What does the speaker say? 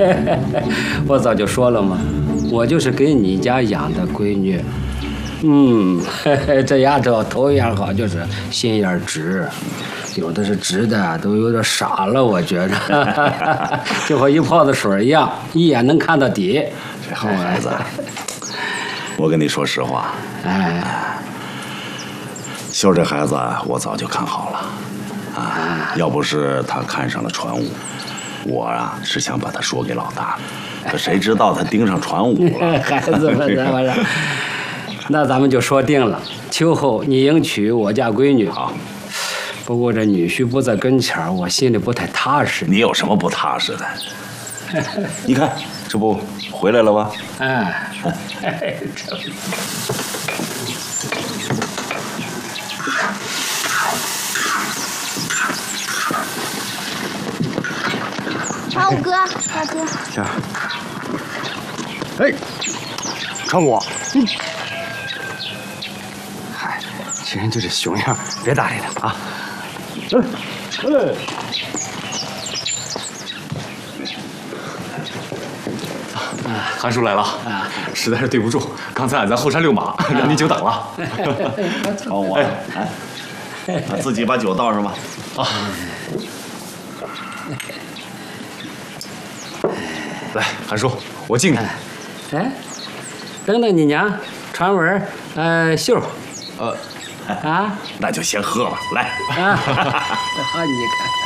我早就说了嘛，我就是给你家养的闺女。这丫头头一样好，就是心眼直，有的是直的都有点傻了，我觉着，就和一泡子水一样，一眼能看到底。 这好孩子，我跟你说实话，秀这孩子我早就看好了，要不是他看上了传武，我啊是想把他说给老大，可谁知道他盯上传武了。 孩子们，咱们那咱们就说定了，秋后你迎娶我家闺女。 好， 不过这女婿不在跟前我心里不太踏实。 你有什么不踏实的？你看，这不回来了吧？ 传武哥，大哥。 行。哎，传武，嗨，这人就这熊样，别搭理他啊！ 韩叔来了，实在是对不住，刚才俺在后山遛马，让您久等了。 传武，自己把酒倒上吧。 啊。来，韩叔，我敬你。 哎，等等你娘，传文，秀， 那就先喝吧，来。 好，你看。